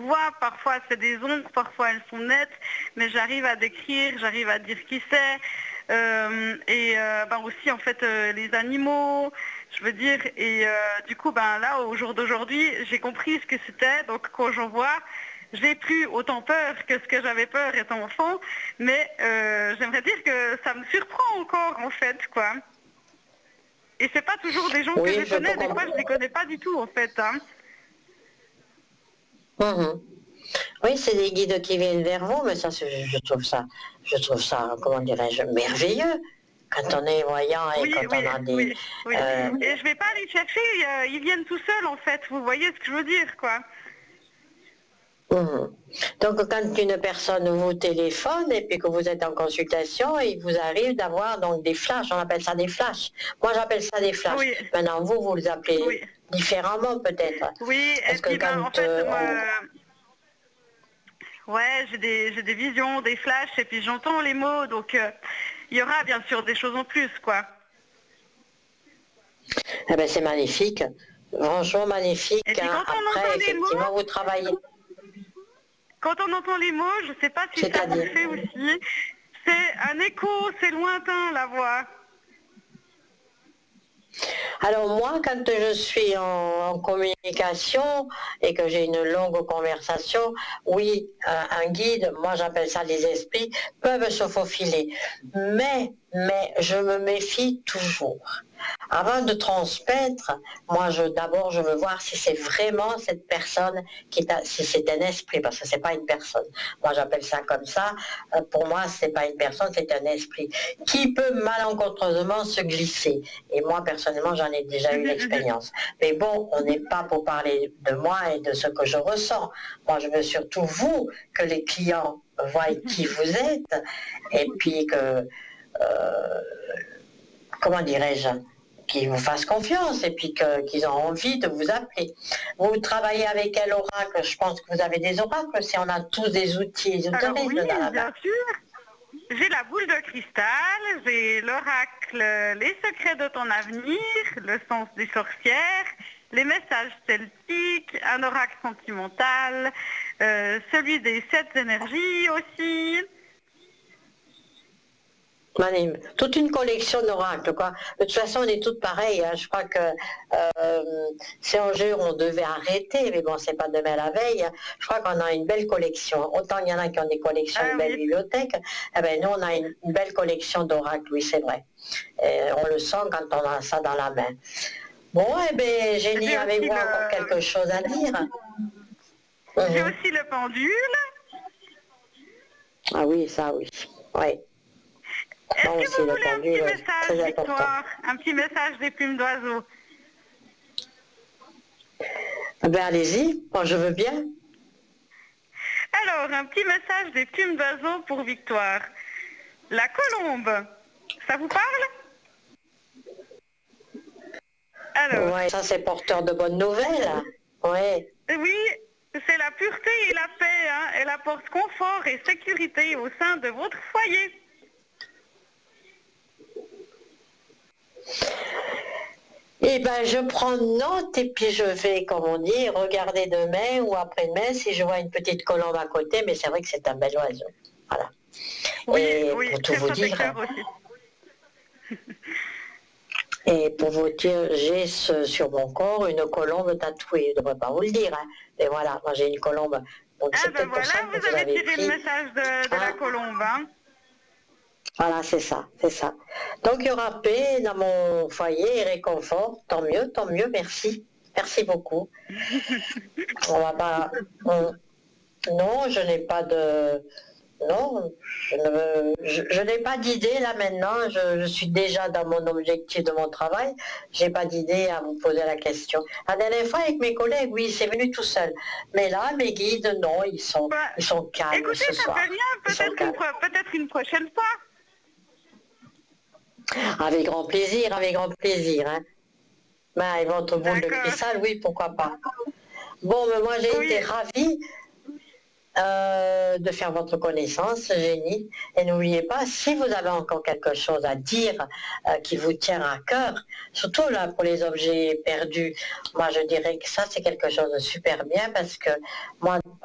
vois, parfois c'est des ombres, parfois elles sont nettes, mais j'arrive à décrire, j'arrive à dire qui c'est. Aussi en fait les animaux, je veux dire, du coup là au jour d'aujourd'hui j'ai compris ce que c'était, donc quand j'en vois j'ai plus autant peur que ce que j'avais peur étant enfant, mais j'aimerais dire que ça me surprend encore en fait quoi. Et c'est pas toujours des gens que je Oui, je peux connais, des fois comprendre. je les connais pas du tout en fait, hein. Mhm. Oui, c'est des guides qui viennent vers vous, mais ça, je trouve ça, comment dirais-je, merveilleux. Quand on est voyant et Oui, quand oui, on a des... oui, oui. euh, Et je vais pas les chercher, ils viennent tout seuls en fait, vous voyez ce que je veux dire quoi. mhm. Donc, quand une personne vous téléphone et puis que vous êtes en consultation, il vous arrive d'avoir donc des flashs, on appelle ça des flashs. Moi, j'appelle ça des flashs. Oui, Maintenant, vous les appelez oui. différemment peut-être. Oui, et Parce que puis en quand fait, moi, on... ouais, j'ai des visions, des flashs, et puis j'entends les mots, donc il y aura bien sûr des choses en plus, quoi. Eh ben, c'est magnifique. Franchement Et magnifique, puis hein. quand on Après, entend les effectivement, mots, vous travaillez. quand on entend les mots, je sais pas si ça vous le C'est-à-dire? fait aussi, c'est un écho, c'est lointain la voix. Alors moi, quand je suis en communication et que j'ai une longue conversation, oui, un guide, moi j'appelle ça les esprits, peuvent se faufiler. Mais je me méfie toujours. Avant de transmettre, moi d'abord je veux voir si c'est vraiment cette personne si c'est un esprit, parce que c'est pas une personne. Moi j'appelle ça comme ça. Pour moi, c'est pas une personne, c'est un esprit qui peut malencontreusement se glisser. Et moi personnellement, j'en ai déjà eu l'expérience. Mais bon, on n'est pas pour parler de moi et de ce que je ressens. Moi, je veux surtout vous que les clients voient qui vous êtes et puis que comment dirais-je, qu'ils vous fassent confiance et puis qu'ils ont envie de vous appeler. Vous travaillez avec quel oracle? Je pense que vous avez des oracles, si on a tous des outils Alors ésotériques oui, dans la main. bien sûr, j'ai la boule de cristal, j'ai l'oracle, les secrets de ton avenir, le sens des sorcières, les messages celtiques, un oracle sentimental, celui des 7 énergies aussi. Toute une collection d'oracles, quoi. De toute façon, on est toutes pareilles, hein. Je crois que si un jour on devait arrêter, mais bon, c'est pas demain la veille, hein. Je crois qu'on a une belle collection. Autant il y en a qui ont des collections, Ah une belle oui. bibliothèque, eh ben, nous, on a une belle collection d'oracles, oui, c'est vrai. Et on le sent quand on a ça dans la main. Bon, eh bien, Jenny, J'ai aussi avez-vous encore le, quelque chose à dire? j'ai Mhm. aussi le pendule. Ah oui, ça, oui. Oui. Est-ce Moi que aussi, vous le voulez un petit pendule, message, très important. Victoire? Un petit message des plumes d'oiseaux? Eh ben, allez-y, moi je veux bien. Alors, un petit message des plumes d'oiseaux pour Victoire. La colombe, ça vous parle? Alors, Ouais, ça c'est porteur de bonnes nouvelles. Ouais. oui, c'est la pureté et la paix, hein. Elle apporte confort et sécurité au sein de votre foyer. Eh ben, je prends note et puis je vais, comme on dit, regarder demain ou après-demain si je vois une petite colombe à côté, mais c'est vrai que c'est un bel oiseau. Voilà. Oui, Et oui, pour tout très vous dire, protecteur aussi. j'ai sur mon corps une colombe tatouée. Je ne devrais pas vous le dire, hein. Mais voilà, moi j'ai une colombe. Donc Ah c'est ben peut-être pour voilà, ça que vous vous avez avez tiré le pris. message de la Hein. colombe, hein. Voilà, c'est ça, c'est ça. Donc il y aura paix dans mon foyer et réconfort. Tant mieux, merci. Merci beaucoup. On va pas. Non, je n'ai pas de. Non, je n'ai pas d'idée là maintenant. Je suis déjà dans mon objectif de mon travail. J'ai pas d'idée à vous poser la question. La dernière fois avec mes collègues, oui, c'est venu tout seul. Mais là, mes guides, non, Bah, ils sont calmes écoutez, ce ça fait soir. rien, Ils sont calmes. peut-être une prochaine fois. Avec grand plaisir, avec grand plaisir. Hein. Ben, et votre boule de D'accord. cristal, oui, pourquoi pas. Bon, mais moi j'ai été Oui, ravie de faire votre connaissance, Jenny. Et n'oubliez pas, si vous avez encore quelque chose à dire qui vous tient à cœur, surtout là pour les objets perdus, moi je dirais que ça c'est quelque chose de super bien parce que moi